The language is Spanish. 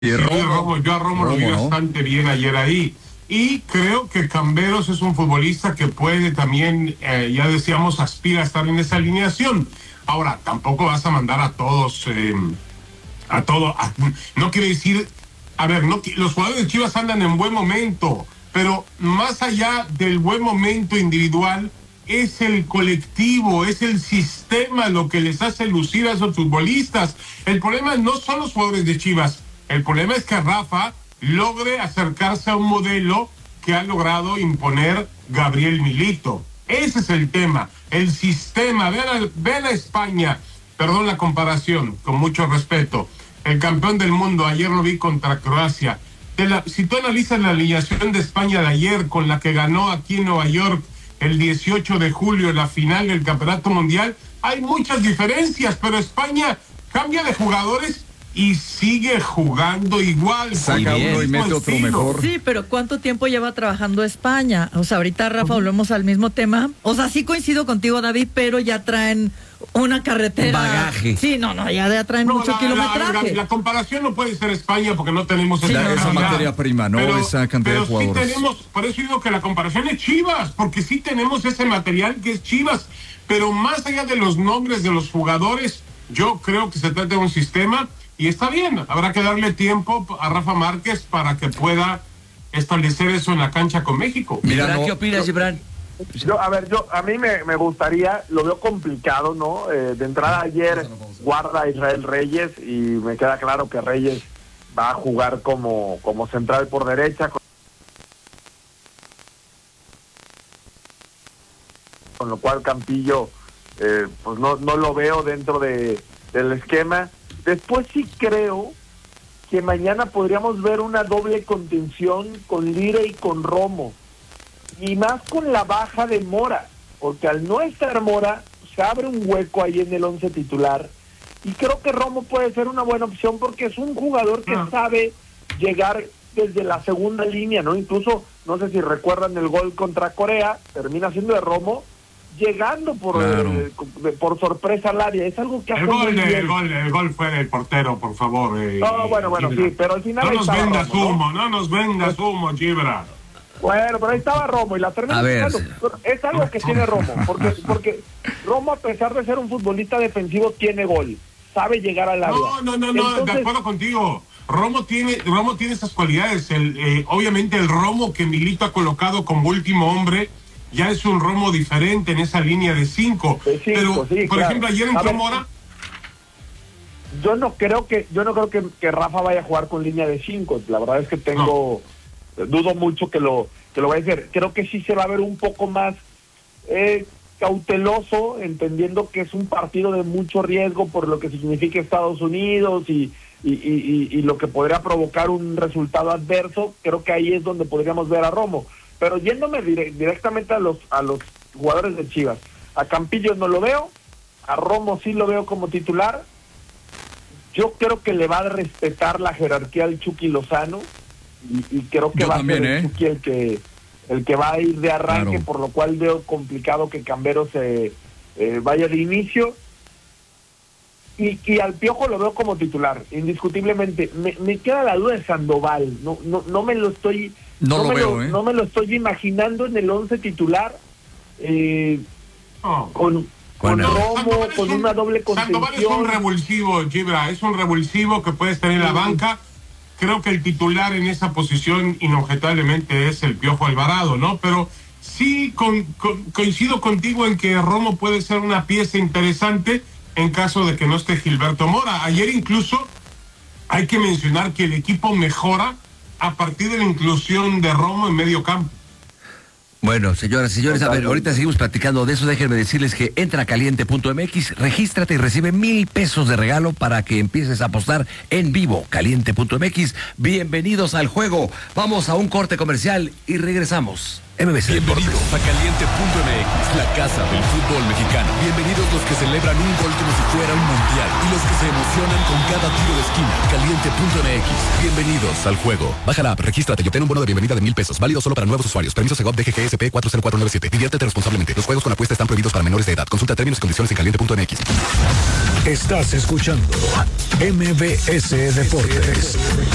Y Romo, yo a Romo lo vi ¿no? bastante bien ayer ahí. Y creo que Camberos es un futbolista que puede también, ya decíamos, aspira a estar en esa alineación. Ahora, tampoco vas a mandar a todos, no quiere decir, a ver, no, los jugadores de Chivas andan en buen momento, pero más allá del buen momento individual, es el colectivo, es el sistema lo que les hace lucir a esos futbolistas. El problema no son los jugadores de Chivas, el problema es que Rafa logre acercarse a un modelo que ha logrado imponer Gabriel Milito. Ese es el tema, el sistema. Vean a España, perdón la comparación, con mucho respeto. El campeón del mundo, ayer lo vi contra Croacia. Si tú analizas la alineación de España de ayer con la que ganó aquí en Nueva York el 18 de julio, la final del Campeonato Mundial, hay muchas diferencias, pero España cambia de jugadores y sigue jugando igual. Saca uno y mete otro mejor. Sí, pero ¿cuánto tiempo lleva trabajando España? O sea, ahorita, Rafa, volvemos al mismo tema. O sea, sí coincido contigo, David, pero ya traen una carretera. Bagaje. Sí, ya traen mucho kilometraje. La comparación no puede ser España porque no tenemos esa materia prima, ¿no? Pero, esa cantidad de jugadores. Sí tenemos, por eso digo que la comparación es Chivas, porque sí tenemos ese material que es Chivas, pero más allá de los nombres de los jugadores, yo creo que se trata de un sistema. Y está bien, habrá que darle tiempo a Rafa Márquez para que pueda establecer eso en la cancha con México. Mira, ¿qué opinas, Gibran? A mí me gustaría, lo veo complicado, ¿no? De entrada ayer guarda a Israel Reyes y me queda claro que Reyes va a jugar como central por derecha, con lo cual Campillo pues no lo veo dentro del esquema. Después sí creo que mañana podríamos ver una doble contención con Lira y con Romo, y más con la baja de Mora, porque al no estar Mora se abre un hueco ahí en el 11 titular, y creo que Romo puede ser una buena opción porque es un jugador que sabe llegar desde la segunda línea, ¿no? Incluso, no sé si recuerdan el gol contra Corea, termina siendo de Romo, llegando por sorpresa al área. Es algo que hace el gol fue del portero, por favor. Bueno, sí, pero al final no nos vendas humo, Gibran. Bueno, pero ahí estaba Romo y la termina jugando. Es algo que tiene Romo, porque Romo, a pesar de ser un futbolista defensivo, tiene gol, sabe llegar al área. Entonces, de acuerdo contigo. Romo tiene esas cualidades. Obviamente el Romo que Milito ha colocado como último hombre ya es un Romo diferente en esa línea de 5. Pero, sí, por ejemplo, ayer entró Mora. Yo no creo que Rafa vaya a jugar con línea de 5. La verdad es que dudo mucho que lo vaya a hacer. Creo que sí se va a ver un poco más cauteloso, entendiendo que es un partido de mucho riesgo por lo que significa Estados Unidos y lo que podría provocar un resultado adverso. Creo que ahí es donde podríamos ver a Romo. Pero yéndome directamente a los jugadores de Chivas, a Campillo no lo veo, a Romo sí lo veo como titular. Yo creo que le va a respetar la jerarquía al Chucky Lozano y creo que va a ser el Chucky el que va a ir de arranque, por lo cual veo complicado que Camberos se vaya de inicio. Y al Piojo lo veo como titular, indiscutiblemente. Me queda la duda de Sandoval, no me lo estoy... No me lo estoy imaginando en el 11 titular con Romo, con una doble contención. Sandoval es un revulsivo, Gibra, es un revulsivo que puede estar en la banca. Creo que el titular en esa posición inobjetablemente es el Piojo Alvarado, ¿no? Pero sí coincido contigo en que Romo puede ser una pieza interesante en caso de que no esté Gilberto Mora. Ayer incluso hay que mencionar que el equipo mejora a partir de la inclusión de Romo en medio campo. Bueno, señoras y señores, a ver, ahorita seguimos platicando de eso. Déjenme decirles que entra a caliente.mx, regístrate y recibe 1,000 pesos de regalo para que empieces a apostar en vivo. Caliente.mx, bienvenidos al juego. Vamos a un corte comercial y regresamos. MBC Bienvenidos Deportes. a Caliente.mx, la casa del fútbol mexicano. Bienvenidos los que celebran un gol como si fuera un mundial y los que se emocionan con cada tiro de esquina. Caliente.mx, bienvenidos al juego. Baja la app, regístrate y obtén un bono de bienvenida de 1,000 pesos. Válido solo para nuevos usuarios. Permiso Segov DGGSP 40497. Diviértete responsablemente. Los juegos con apuesta están prohibidos para menores de edad. Consulta términos y condiciones en Caliente.mx. Estás escuchando MBS Deportes.